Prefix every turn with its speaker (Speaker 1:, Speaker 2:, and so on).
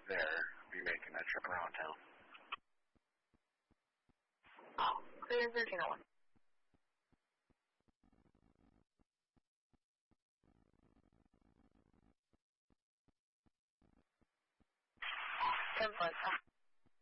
Speaker 1: there, be making that trip around town.
Speaker 2: Oh, clear 1301. 10 foot.